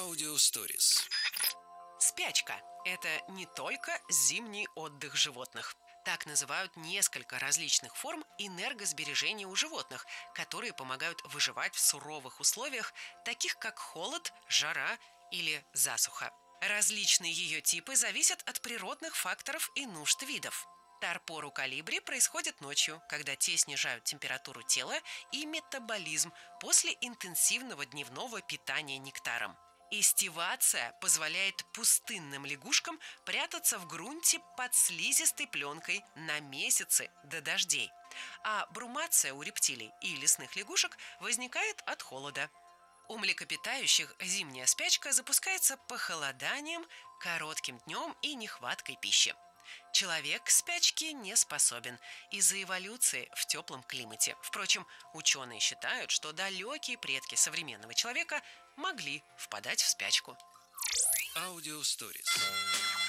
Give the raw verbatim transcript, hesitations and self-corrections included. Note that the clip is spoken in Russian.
Аудиосторис. Спячка – это не только зимний отдых животных. Так называют несколько различных форм энергосбережения у животных, которые помогают выживать в суровых условиях, таких как холод, жара или засуха. Различные ее типы зависят от природных факторов и нужд видов. Торпор у колибри происходит ночью, когда те снижают температуру тела и метаболизм после интенсивного дневного питания нектаром. Эстивация позволяет пустынным лягушкам прятаться в грунте под слизистой пленкой на месяцы до дождей. А брумация у рептилий и лесных лягушек возникает от холода. У млекопитающих зимняя спячка запускается похолоданием, коротким днем и нехваткой пищи. Человек к спячке не способен из-за эволюции в теплом климате. Впрочем, ученые считают, что далекие предки современного человека могли впадать в спячку. Аудиосторис.